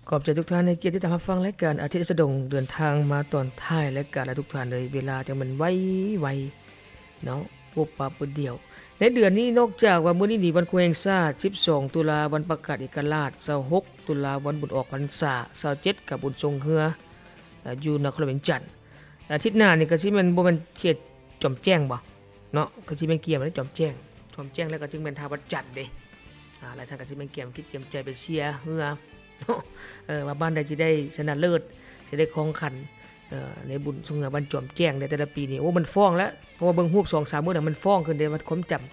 ขอบใจทุกท่านในเกียรติที่ตามรับฟังรายการอาทิตย์สะดงเดินทางมาตอนท้ายรายการและทุกท่านเลยเวลาจังมันไวๆเนาะปุ๊บปั๊บปึ๊ดเดียวในเดือนนี้นอกจากว่ามื้อนี้นี่วันครูแห่งชาติ12ตุลาวันประกาศเอกราช26ตุลาวันบุญออกพรรษา27กับบุญทรงเฮืออยู่นครเวียงจันทน์อาทิตย์หน้านี่ก็สิแม่นบ่แม่นเขตจอมแจ้งบ่เนาะก็สิแม่นเกี่ยมแล้วจอมแจ้งแล้วก็จึงแม่นท่าวัดจันทน์เด้หลายท่านก็สิแม่นเกี่ยมคิดเกี่ยมใจไปเชียร์เฮือว่าบ้านใดสิได้ชนะเลิศสิได้ของขันในบุญทรงเฮือบ้านจอมแจ้งในแต่ละปีนี่โอ้มันฟ้องแล้วเพราะว่าเบิ่งรูป 2-3 มื้อน่ะมันฟ้องขึ้นเด้ว่าความจ